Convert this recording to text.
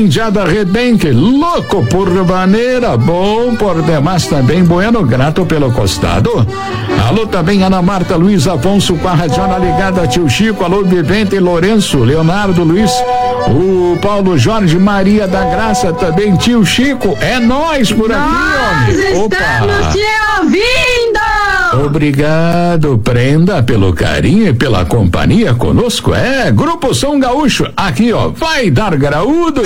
Indiada Redenque, louco por maneira, bom por demais também, bueno, grato pelo costado. Alô também Ana Marta, Luiz Afonso com a radiona ligada, tio Chico, alô Vivente, Lourenço, Leonardo, Luiz, o Paulo Jorge, Maria da Graça também, tio Chico, é nós por aqui, homem. Nós estamos te ouvindo! Obrigado, Prenda, pelo carinho e pela companhia conosco. Grupo Som Gaúcho, aqui ó, vai dar graúdo.